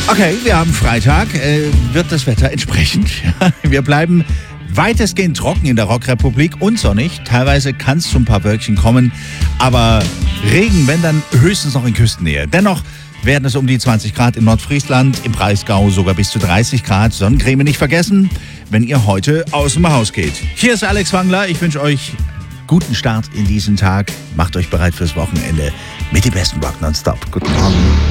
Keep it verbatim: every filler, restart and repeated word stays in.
Okay, wir haben Freitag. Äh, wird das Wetter entsprechend? Wir bleiben weitestgehend trocken in der Rockrepublik und sonnig. Teilweise kann es zu ein paar Wölkchen kommen, aber Regen, wenn dann höchstens noch in Küstennähe. Dennoch werden es um die zwanzig Grad in Nordfriesland, im Breisgau sogar bis zu dreißig Grad. Sonnencreme nicht vergessen, wenn ihr heute aus dem Haus geht. Hier ist Alex Wangler. Ich wünsche euch guten Start in diesen Tag. Macht euch bereit fürs Wochenende mit dem besten Rock nonstop. Guten Morgen.